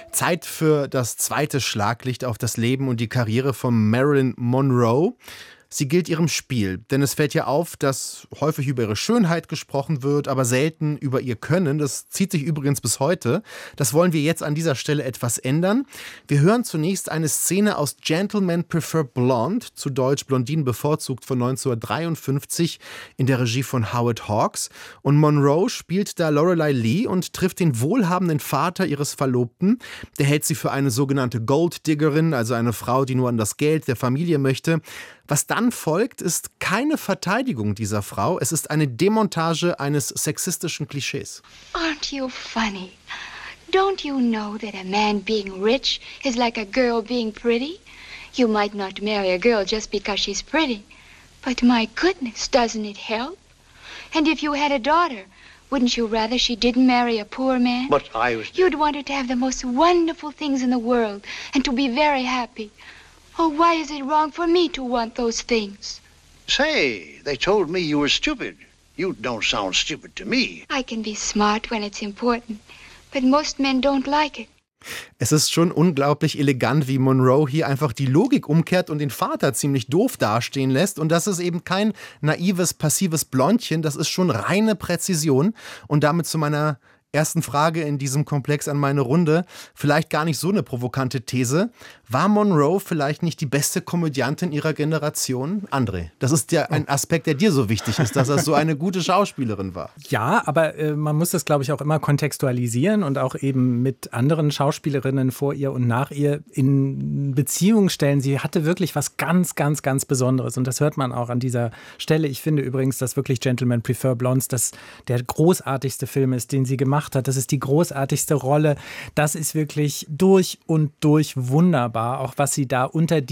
Zeit für das zweite Schlaglicht auf das Leben und die Karriere von Marilyn Monroe. Sie gilt ihrem Spiel, denn es fällt ja auf, dass häufig über ihre Schönheit gesprochen wird, aber selten über ihr Können. Das zieht sich übrigens bis heute. Das wollen wir jetzt an dieser Stelle etwas ändern. Wir hören zunächst eine Szene aus Gentlemen Prefer Blonde, zu Deutsch Blondinen bevorzugt, von 1953 in der Regie von Howard Hawks. Und Monroe spielt da Lorelei Lee und trifft den wohlhabenden Vater ihres Verlobten. Der hält sie für eine sogenannte Golddiggerin, also eine Frau, die nur an das Geld der Familie möchte. Was dann folgt, ist keine Verteidigung dieser Frau. Es ist eine Demontage eines sexistischen Klischees. Aren't you funny? Don't you know that a man being rich is like a girl being pretty? You might not marry a girl just because she's pretty. But my goodness, doesn't it help? And if you had a daughter, wouldn't you rather she didn't marry a poor man? But You'd want her to have the most wonderful things in the world and to be very happy. Oh, why is it wrong for me to want those things? Say, they told me you were stupid. You don't sound stupid to me. I can be smart when it's important, but most men don't like it. Es ist schon unglaublich elegant, wie Monroe hier einfach die Logik umkehrt und den Vater ziemlich doof dastehen lässt. Und das ist eben kein naives, passives Blondchen, das ist schon reine Präzision. Und damit zu meiner ersten Frage in diesem Komplex an meine Runde. Vielleicht gar nicht so eine provokante These. War Monroe vielleicht nicht die beste Komödiantin ihrer Generation? André, das ist ja ein Aspekt, der dir so wichtig ist, dass er so eine gute Schauspielerin war. Ja, aber man muss das, glaube ich, auch immer kontextualisieren und auch eben mit anderen Schauspielerinnen vor ihr und nach ihr in Beziehung stellen. Sie hatte wirklich was ganz, ganz, ganz Besonderes und das hört man auch an dieser Stelle. Ich finde übrigens, dass wirklich Gentlemen Prefer Blondes der großartigste Film ist, den sie gemacht hat. Das ist die großartigste Rolle. Das ist wirklich durch und durch wunderbar, auch was sie da unter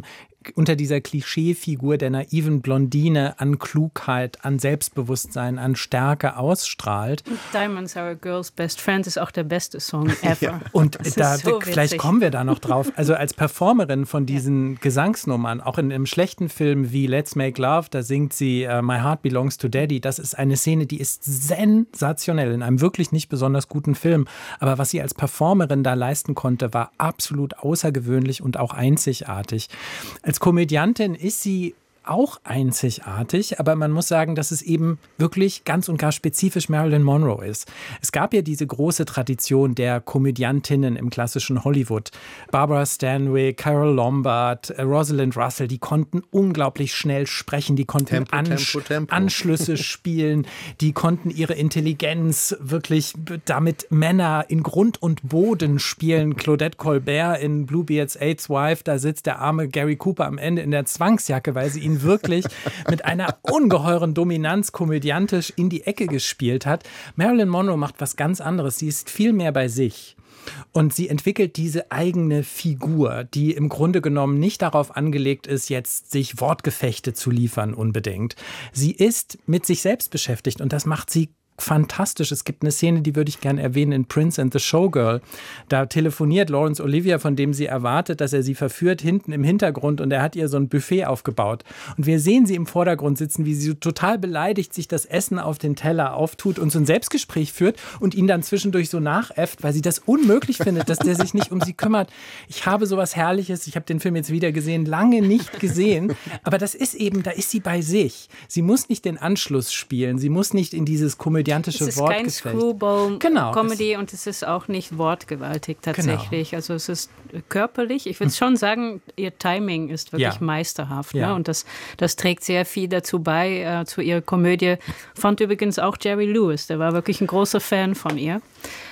dieser Klischeefigur der naiven Blondine an Klugheit, an Selbstbewusstsein, an Stärke ausstrahlt. Diamonds Are a Girl's Best Friend ist auch der beste Song ever. Ja. Und da, so vielleicht kommen wir da noch drauf. Also als Performerin von diesen Gesangsnummern, auch in einem schlechten Film wie Let's Make Love, da singt sie My Heart Belongs to Daddy. Das ist eine Szene, die ist sensationell in einem wirklich nicht besonders guten Film. Aber was sie als Performerin da leisten konnte, war absolut außergewöhnlich und auch einzigartig. Als Komödiantin ist sie auch einzigartig, aber man muss sagen, dass es eben wirklich ganz und gar spezifisch Marilyn Monroe ist. Es gab ja diese große Tradition der Komödiantinnen im klassischen Hollywood. Barbara Stanwyck, Carole Lombard, Rosalind Russell, die konnten unglaublich schnell sprechen, die konnten Tempo. Anschlüsse spielen, die konnten ihre Intelligenz wirklich damit Männer in Grund und Boden spielen. Claudette Colbert in Bluebeard's Eighth Wife, da sitzt der arme Gary Cooper am Ende in der Zwangsjacke, weil sie ihn wirklich mit einer ungeheuren Dominanz komödiantisch in die Ecke gespielt hat. Marilyn Monroe macht was ganz anderes. Sie ist viel mehr bei sich. Und sie entwickelt diese eigene Figur, die im Grunde genommen nicht darauf angelegt ist, jetzt sich Wortgefechte zu liefern unbedingt. Sie ist mit sich selbst beschäftigt und das macht sie fantastisch. Es gibt eine Szene, die würde ich gerne erwähnen in Prince and the Showgirl. Da telefoniert Laurence Olivier, von dem sie erwartet, dass er sie verführt, hinten im Hintergrund und er hat ihr so ein Buffet aufgebaut. Und wir sehen sie im Vordergrund sitzen, wie sie so total beleidigt sich das Essen auf den Teller auftut und so ein Selbstgespräch führt und ihn dann zwischendurch so nachäfft, weil sie das unmöglich findet, dass der sich nicht um sie kümmert. Ich habe sowas Herrliches, ich habe den Film jetzt wieder gesehen, lange nicht gesehen, aber das ist eben, da ist sie bei sich. Sie muss nicht den Anschluss spielen, sie muss nicht in dieses komödiantische Es ist Wortgefecht. kein Screwball-Comedy und es ist auch nicht wortgewaltig tatsächlich. Genau. Also es ist körperlich. Ich würde schon sagen, ihr Timing ist wirklich meisterhaft. Ja. Ne? Und das trägt sehr viel dazu bei, zu ihrer Komödie. Fand übrigens auch Jerry Lewis, der war wirklich ein großer Fan von ihr.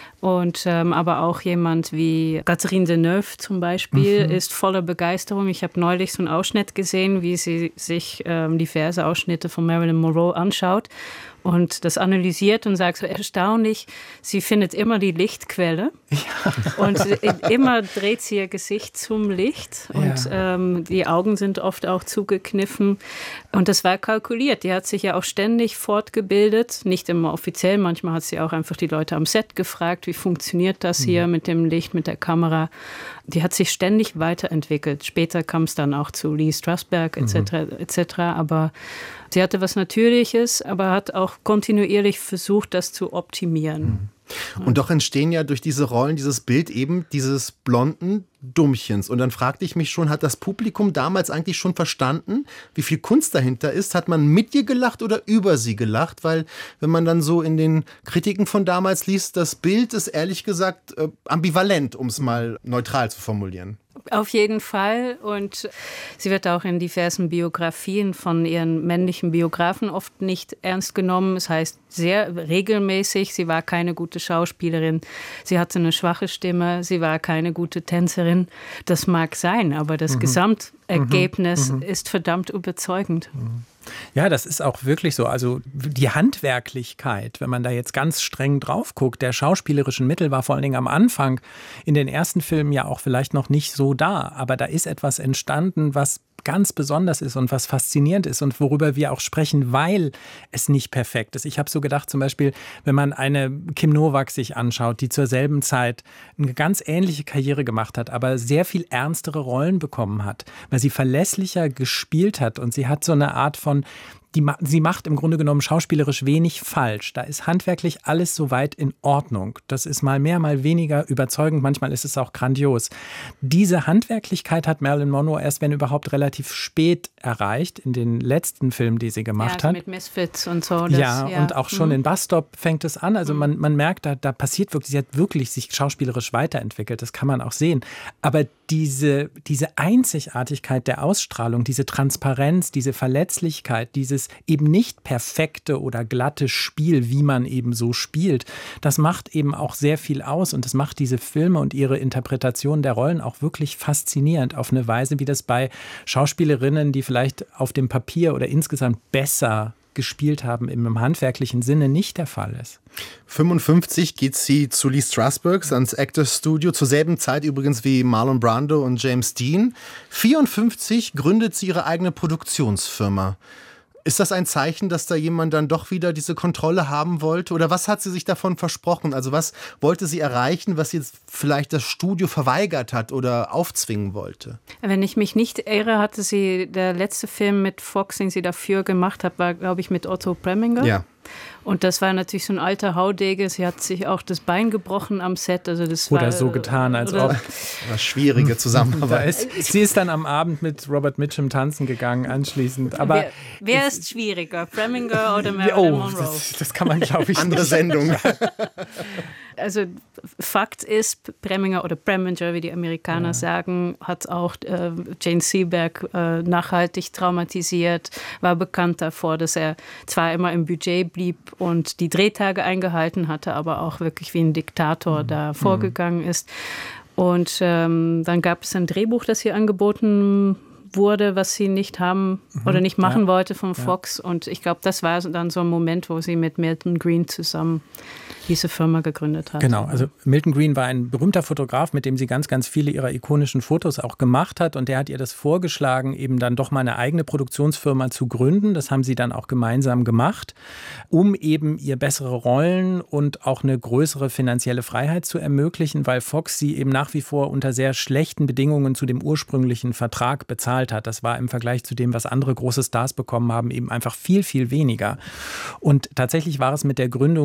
Und aber auch jemand wie Catherine Deneuve zum Beispiel ist voller Begeisterung. Ich habe neulich so einen Ausschnitt gesehen, wie sie sich diverse Ausschnitte von Marilyn Monroe anschaut und das analysiert und sagt so erstaunlich, sie findet immer die Lichtquelle und immer dreht sie ihr Gesicht zum Licht und die Augen sind oft auch zugekniffen und das war kalkuliert. Die hat sich ja auch ständig fortgebildet, nicht immer offiziell, manchmal hat sie auch einfach die Leute am Set gefragt, wie funktioniert das hier mit dem Licht, mit der Kamera. Die hat sich ständig weiterentwickelt. Später kam es dann auch zu Lee Strasberg etc. Aber sie hatte was Natürliches, aber hat auch kontinuierlich versucht, das zu optimieren. Und doch entstehen ja durch diese Rollen, dieses Bild eben dieses blonden Dummchens. Und dann fragte ich mich schon, hat das Publikum damals eigentlich schon verstanden, wie viel Kunst dahinter ist? Hat man mit ihr gelacht oder über sie gelacht? Weil, wenn man dann so in den Kritiken von damals liest, das Bild ist ehrlich gesagt ambivalent, um es mal neutral zu formulieren. Auf jeden Fall. Und sie wird auch in diversen Biografien von ihren männlichen Biografen oft nicht ernst genommen. Das heißt, sehr regelmäßig, sie war keine gute Schauspielerin, sie hatte eine schwache Stimme, sie war keine gute Tänzerin. Das mag sein, aber das Gesamtergebnis ist verdammt überzeugend. Ja, das ist auch wirklich so. Also die Handwerklichkeit, wenn man da jetzt ganz streng drauf guckt, der schauspielerischen Mittel war vor allen Dingen am Anfang in den ersten Filmen ja auch vielleicht noch nicht so da. Aber da ist etwas entstanden, was ganz besonders ist und was faszinierend ist und worüber wir auch sprechen, weil es nicht perfekt ist. Ich habe so gedacht, zum Beispiel, wenn man eine Kim Novak sich anschaut, die zur selben Zeit eine ganz ähnliche Karriere gemacht hat, aber sehr viel ernstere Rollen bekommen hat, weil sie verlässlicher gespielt hat und sie hat so eine Art von sie macht im Grunde genommen schauspielerisch wenig falsch. Da ist handwerklich alles soweit in Ordnung. Das ist mal mehr, mal weniger überzeugend. Manchmal ist es auch grandios. Diese Handwerklichkeit hat Marilyn Monroe erst, wenn überhaupt, relativ spät erreicht, in den letzten Filmen, die sie gemacht hat. Mit Misfits und so. Und auch schon in Bus Stop fängt es an. Also man merkt, da passiert wirklich, sie hat wirklich sich schauspielerisch weiterentwickelt. Das kann man auch sehen. Aber diese Einzigartigkeit der Ausstrahlung, diese Transparenz, diese Verletzlichkeit, dieses eben nicht perfekte oder glatte Spiel, wie man eben so spielt, das macht eben auch sehr viel aus und das macht diese Filme und ihre Interpretation der Rollen auch wirklich faszinierend auf eine Weise, wie das bei Schauspielerinnen, die vielleicht auf dem Papier oder insgesamt besser gespielt haben, im handwerklichen Sinne nicht der Fall ist. 55 geht sie zu Lee Strasberg ans Actors Studio, zur selben Zeit übrigens wie Marlon Brando und James Dean. 54 gründet sie ihre eigene Produktionsfirma. Ist das ein Zeichen, dass da jemand dann doch wieder diese Kontrolle haben wollte? Oder was hat sie sich davon versprochen? Also was wollte sie erreichen, was jetzt vielleicht das Studio verweigert hat oder aufzwingen wollte? Wenn ich mich nicht irre, hatte sie, der letzte Film mit Fox, den sie dafür gemacht hat, war, glaube ich, mit Otto Preminger. Ja. Und das war natürlich so ein alter Haudege. Sie hat sich auch das Bein gebrochen am Set. Also das oder war, so getan, als ob. Eine schwierige Zusammenarbeit. Sie ist dann am Abend mit Robert Mitchum tanzen gegangen anschließend. Aber wer ist schwieriger, Preminger oder Marilyn Monroe? Das kann man, glaube ich, andere Sendung. Also Fakt ist, Preminger oder Preminger, wie die Amerikaner sagen, hat auch Jane Seberg nachhaltig traumatisiert, war bekannt davor, dass er zwar immer im Budget blieb und die Drehtage eingehalten hatte, aber auch wirklich wie ein Diktator da vorgegangen ist. Und dann gab es ein Drehbuch, das hier angeboten wurde, was sie nicht haben oder nicht machen wollte von Fox. Und ich glaube, das war dann so ein Moment, wo sie mit Milton Green zusammen diese Firma gegründet hat. Genau, also Milton Green war ein berühmter Fotograf, mit dem sie ganz, ganz viele ihrer ikonischen Fotos auch gemacht hat und der hat ihr das vorgeschlagen, eben dann doch mal eine eigene Produktionsfirma zu gründen. Das haben sie dann auch gemeinsam gemacht, um eben ihr bessere Rollen und auch eine größere finanzielle Freiheit zu ermöglichen, weil Fox sie eben nach wie vor unter sehr schlechten Bedingungen zu dem ursprünglichen Vertrag bezahlt hat. Das war im Vergleich zu dem, was andere große Stars bekommen haben, eben einfach viel, viel weniger. Und tatsächlich war es mit der Gründung